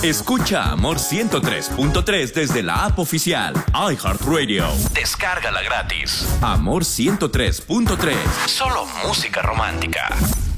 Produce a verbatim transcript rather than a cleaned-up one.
Escucha Amor ciento tres punto tres desde la app oficial iHeartRadio. Descárgala gratis. Amor ciento tres punto tres. Solo música romántica.